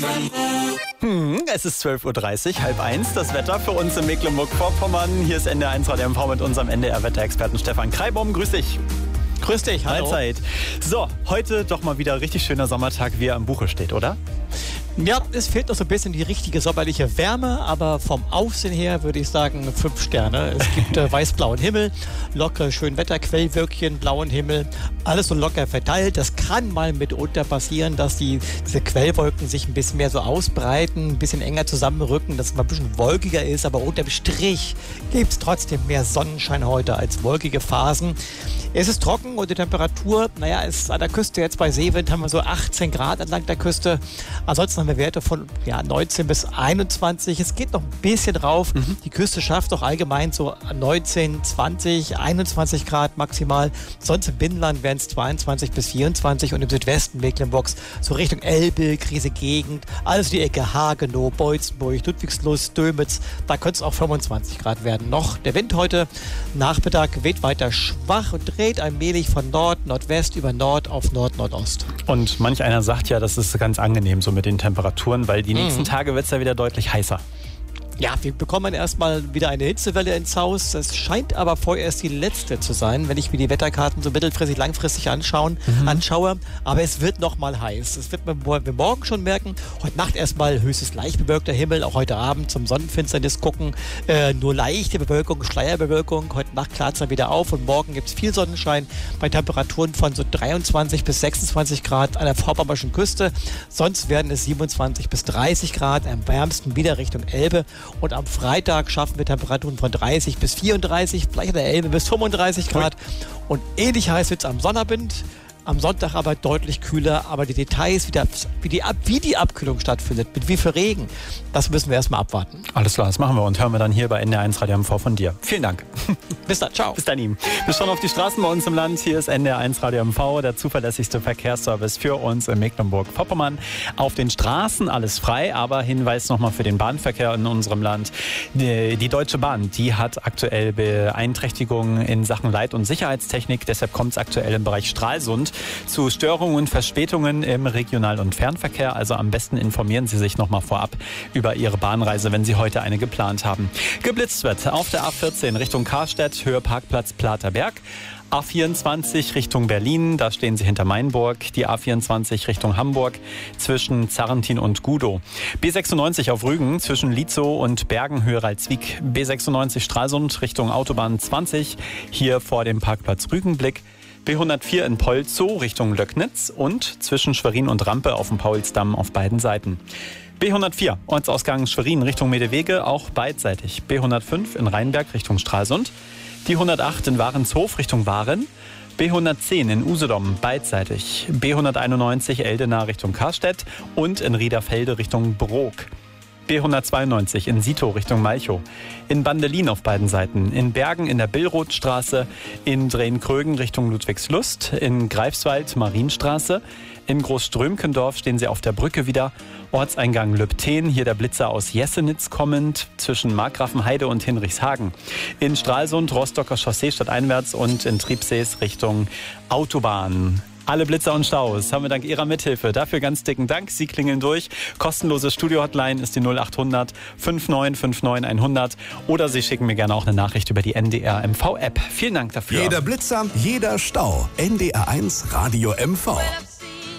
Es ist 12.30 Uhr, 12:30, das Wetter für uns in Mecklenburg-Vorpommern. Hier ist NDR 1 Radio MV mit unserem NDR-Wetterexperten Stefan Kreibaum. Grüß dich. Grüß dich, hallo. Mahlzeit. So, heute doch mal wieder richtig schöner Sommertag, wie er am Buche steht, oder? Ja, es fehlt noch so ein bisschen die richtige sommerliche Wärme, aber vom Aussehen her würde ich sagen 5 Sterne. Es gibt weiß-blauen Himmel, locker schön Wetter, Quellwölkchen, blauen Himmel, alles so locker verteilt. Das kann mal mitunter passieren, dass diese Quellwolken sich ein bisschen mehr so ausbreiten, ein bisschen enger zusammenrücken, dass es mal ein bisschen wolkiger ist, aber unterm Strich gibt es trotzdem mehr Sonnenschein heute als wolkige Phasen. Es ist trocken und die Temperatur, ist an der Küste jetzt bei Seewind haben wir so 18 Grad entlang der Küste. Ansonsten haben wir Werte von 19 bis 21. Es geht noch ein bisschen rauf. Die Küste schafft doch allgemein so 19, 20, 21 Grad maximal. Sonst im Binnenland wären es 22 bis 24 und im Südwesten Mecklenburgs so Richtung Elbe, Griese Gegend, alles die Ecke Hagenow, Beutzenburg, Ludwigslust, Dömitz. Da könnte es auch 25 Grad werden. Noch der Wind heute Nachmittag weht weiter schwach und dreht allmählich von Nord-Nordwest über Nord auf Nord-Nordost. Und manch einer sagt ja, das ist ganz angenehm so mit den Temperaturen, weil die nächsten Tage wird es ja wieder deutlich heißer. Ja, wir bekommen erstmal wieder eine Hitzewelle ins Haus. Es scheint aber vorerst die letzte zu sein, wenn ich mir die Wetterkarten so mittelfristig, langfristig anschaue. Aber es wird noch mal heiß. Das wird man morgen schon merken. Heute Nacht erstmal höchstens leicht bewölkter Himmel. Auch heute Abend zum Sonnenfinsternis gucken. Nur leichte Bewölkung, Schleierbewölkung. Heute Nacht klart es dann wieder auf und morgen gibt es viel Sonnenschein bei Temperaturen von so 23 bis 26 Grad an der vorpommerschen Küste. Sonst werden es 27 bis 30 Grad, am wärmsten wieder Richtung Elbe. Und am Freitag schaffen wir Temperaturen von 30 bis 34, vielleicht an der Elbe bis 35 Grad. Und ähnlich heiß wird es am Sonnabend. Am Sonntag aber deutlich kühler, aber die Details, wie die Abkühlung stattfindet, mit wie viel Regen, das müssen wir erstmal abwarten. Alles klar, das machen wir und hören wir dann hier bei NDR 1 Radio MV von dir. Vielen Dank. Bis dann, ciao. Bis dann ihm. Wir schauen auf die Straßen bei uns im Land. Hier ist NDR 1 Radio MV, der zuverlässigste Verkehrsservice für uns in Mecklenburg-Vorpommern. Auf den Straßen alles frei, aber Hinweis nochmal für den Bahnverkehr in unserem Land. Die Deutsche Bahn, die hat aktuell Beeinträchtigungen in Sachen Leit- und Sicherheitstechnik. Deshalb kommt es aktuell im Bereich Stralsund zu Störungen und Verspätungen im Regional- und Fernverkehr. Also am besten informieren Sie sich nochmal vorab über Ihre Bahnreise, wenn Sie heute eine geplant haben. Geblitzt wird auf der A14 Richtung Karstedt, Höhe Parkplatz Platerberg. A24 Richtung Berlin, da stehen Sie hinter Mainburg. Die A24 Richtung Hamburg zwischen Zarrentin und Gudow. B96 auf Rügen zwischen Lietzow und Bergen, Höhe Ralswiek. B96 Stralsund Richtung Autobahn 20, hier vor dem Parkplatz Rügenblick. B104 in Polzow Richtung Löcknitz und zwischen Schwerin und Rampe auf dem Paulsdamm auf beiden Seiten. B104 Ortsausgang Schwerin Richtung Medewege, auch beidseitig. B105 in Rheinberg Richtung Stralsund. Die 108 in Warenshof Richtung Waren. B110 in Usedom beidseitig. B191 Eldena Richtung Karstedt und in Riederfelde Richtung Brok. B192 in Sito Richtung Malchow, in Bandelin auf beiden Seiten, in Bergen in der Billrothstraße, in Drehen-Krögen Richtung Ludwigslust, in Greifswald Marienstraße, in Großströmkendorf stehen Sie auf der Brücke wieder, Ortseingang Lübten, hier der Blitzer aus Jessenitz kommend, zwischen Markgrafenheide und Hinrichshagen, in Stralsund Rostocker Chaussee stadteinwärts und in Triebsees Richtung Autobahn. Alle Blitzer und Staus haben wir dank Ihrer Mithilfe. Dafür ganz dicken Dank. Sie klingeln durch. Kostenlose Studio-Hotline ist die 0800 5959 100. Oder Sie schicken mir gerne auch eine Nachricht über die NDR MV-App. Vielen Dank dafür. Jeder Blitzer, jeder Stau. NDR 1 Radio MV.